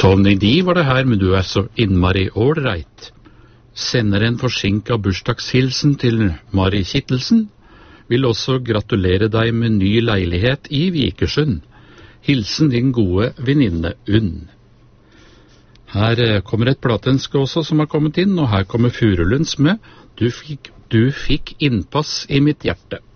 Tony D var det her, men du er så innmari ålreit. Sender en forsinket bursdagshilsen til Mari Kittelsen. Vil også gratulere deg med ny leilighet i Vikersund. Hilsen din gode venninne Unn. Her kommer et platenske også som har kommet inn, og her kommer Furulunds med Du fikk innpass i mitt hjerte.